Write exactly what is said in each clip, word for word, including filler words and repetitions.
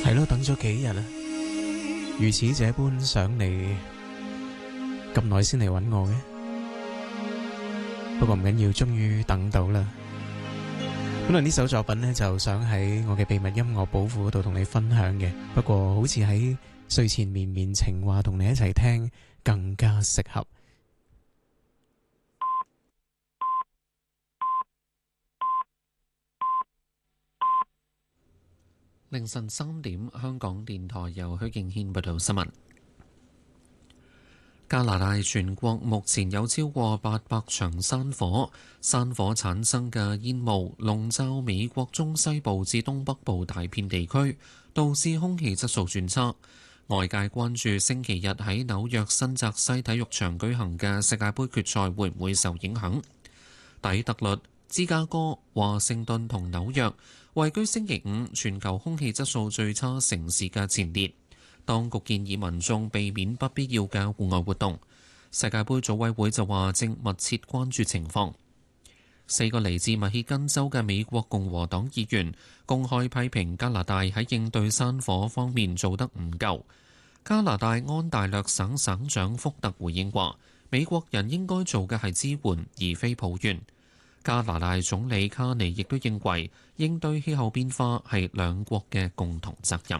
係咯，等咗幾日啦，如此這般想你，咁耐先嚟揾我嘅。不過唔緊要，終於等到啦。本來呢首作品呢，就想喺我嘅秘密音樂寶庫嗰度同你分享嘅，不過好似喺睡前綿綿情話同你一齊聽更加適合。 凌晨三點，香港電台由許敬軒報道新聞。加拿大全國目前有超過八百場山火，山火產生嘅煙霧籠罩美國中西部至東北部大片地區，導致空氣質素轉差。外界關注星期日喺紐約新澤西體育場舉行嘅世界盃決賽會唔會受影響。底特律、芝加哥、華盛頓同紐約位居星期五全球空氣質素最差城市嘅前列。當局建議民眾避免不必要嘅戶外活動。世界盃組委會就話正密切關注情況。四個嚟自密歇根州嘅美國共和黨議員公開批評加拿大喺應對山火方面做得唔夠。加拿大安大略省省長福特回應話：美國人應該做嘅係支援，而非抱怨。加拿大總理卡尼亦都認為應對氣候變化係兩國嘅共同責任。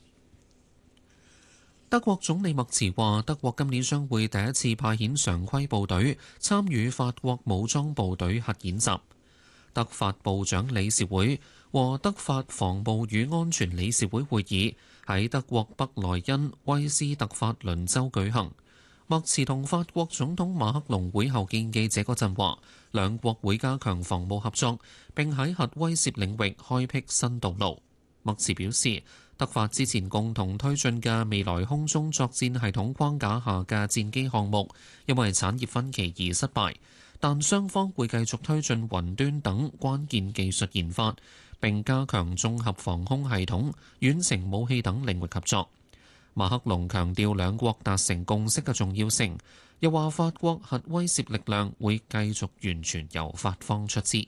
德國總理默茨話：德國今年將會第一次派遣常規部隊參與法國武裝部隊核演習。德法部長理事會和德法防務與安全理事會會議喺德國北萊茵威斯特法倫州舉行。默茨同法國總統馬克龍會後見記者嗰陣話，兩國會加強防務合作，並喺核威懾領域開闢新道路。默茨表示，德法之前共同推進嘅未來空中作戰系統框架下嘅戰機項目，因為產業分歧而失敗，但雙方會繼續推進雲端等關鍵技術研發，並加強綜合防空系統、遠程武器等領域合作。馬克龍強調兩國達成共識嘅重要性，又話法國核威懾力量會繼續完全由法方出資。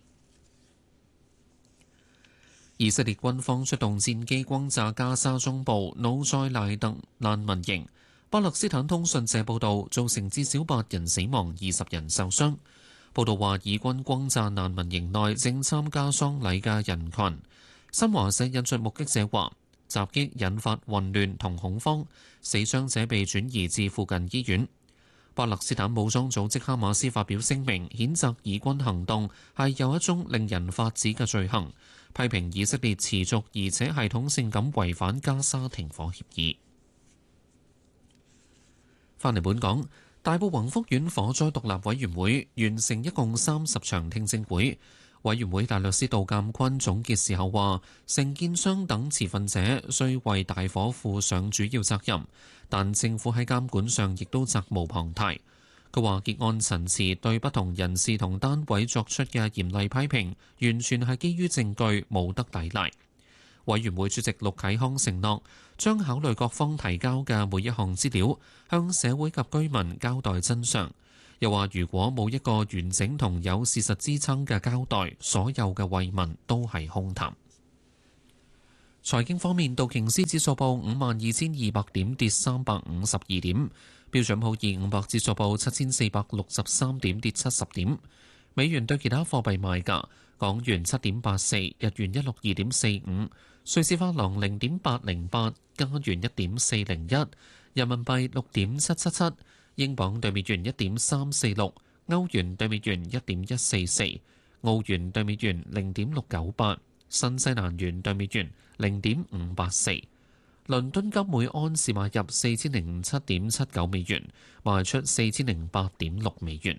以色列軍方出動戰機轟炸加沙中部努塞賴特難民營。巴勒斯坦通訊社報導，造成至少八人死亡、二十人受傷。報導話，以軍轟炸難民營內正參加喪禮嘅人群。新華社引述目擊者話，襲擊引發混亂同恐慌，死傷者被轉移至附近醫院。巴勒斯坦武裝組織哈馬斯發表聲明，譴責以軍行動係有一宗令人髮指嘅罪行，批評以色列持續而且系統性咁違反加沙停火協議。翻嚟本港，大埔宏福苑火災獨立委員會完成一共三十場聽證會。委員會大律師杜鑑坤總結時候話，承建商等持份者需為大火負上主要責任，但政府喺監管上亦都責無旁貸。佢話結案陳詞對不同人士同單位作出嘅嚴厲批評，完全係基於證據，冇得抵賴。委員會主席陸啟康承諾將考慮各方提交嘅每一項資料，向社會及居民交代真相。又話如果冇一個完整同有事實支撐嘅交代，所有嘅慰問都係空談。財經方面，道瓊斯指數報五萬二千二百點，跌三百五十二點；標準普爾五百指數報七千四百六十三點，跌七十點。美元對其他貨幣賣價：港元七點八四，日元一六二點四五，瑞士法郎零點八零八，加元一點四零一，人民幣六點七七七。英鎊對美元一點三四六，歐元對美元一點一四四，澳元對美元零點六九八，新西蘭元對美元零點五八四。倫敦金每安士買入四千零七點七九美元，賣出四千零八點六美元。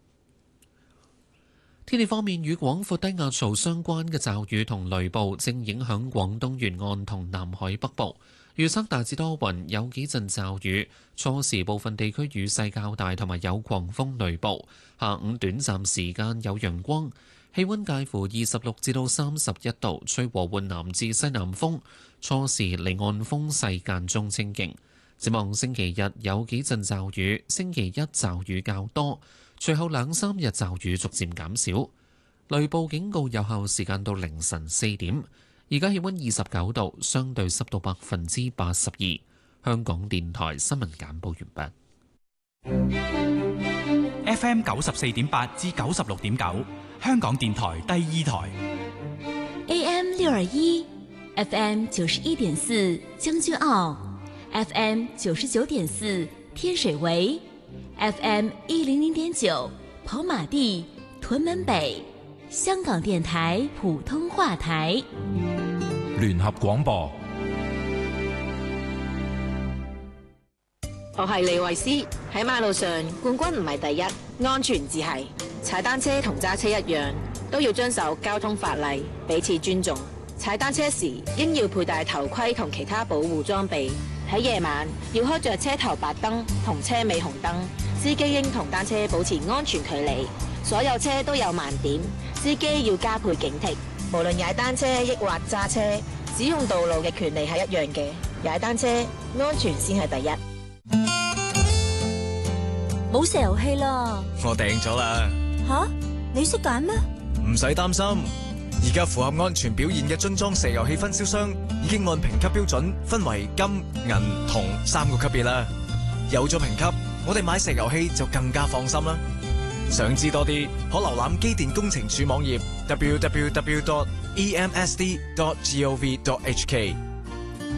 天氣方面，與廣闊低壓槽相關嘅驟雨同雷暴正影響廣東沿岸同南海北部。預測大致多雲，有幾陣驟雨，初時部分地區雨勢較大，同埋有狂風雷暴。下午短暫時間有陽光，氣溫介乎二十六至到三十一度，吹和緩南至西南風。初時離岸風勢間中清勁。展望星期日有幾陣驟雨，星期一驟雨較多，隨後兩三日驟雨逐漸減少。雷暴警告有效時間到凌晨四點。 而家氣溫二十九度，相對濕度百分之八十二。香港電台新聞簡報完畢。F M 九十四點八至九十六點九，香港電台第二台。 A M 六二一，F M 九十一點四將軍澳，F M 九十九點四天水圍，F M 一零零點九跑馬地、屯門北。香港電台普通話台。 聯合廣播。 我係李慧詩。喺馬路上，冠軍唔係第一，安全至係。踩單車同揸車一樣，都要遵守交通法例，彼此尊重。踩單車時應要佩戴頭盔同其他保護裝備。喺夜晚要開着車頭白燈同車尾紅燈。司機應同單車保持安全距離。所有車都有盲點，司機要加倍警惕。無論踩單車抑或揸車，使用道路嘅權利係一樣嘅。踩單車安全先係第一。 冇石油氣啦！ 我訂咗啦。 吓，你識揀咩？ 唔使擔心，而家符合安全表現嘅樽裝石油氣分銷商已經按評級標準分為金、銀、銅三個級別啦。有咗評級，我哋買石油氣就更加放心啦。想知多啲，可瀏覽機電工程署網頁 double-u double-u double-u dot e m s d dot gov dot h k。